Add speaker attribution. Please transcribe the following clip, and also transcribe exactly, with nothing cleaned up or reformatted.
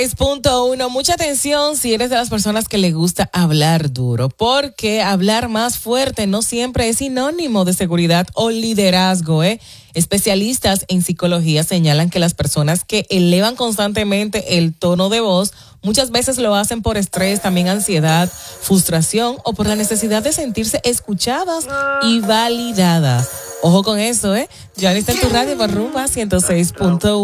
Speaker 1: seis punto uno, mucha atención si eres de las personas que le gusta hablar duro, porque hablar más fuerte no siempre es sinónimo de seguridad o liderazgo, ¿eh? Especialistas en psicología señalan que las personas que elevan constantemente el tono de voz muchas veces lo hacen por estrés, también ansiedad, frustración o por la necesidad de sentirse escuchadas y validadas. Ojo con eso, ¿eh? Ya está en tu radio por Rumba ciento seis punto uno.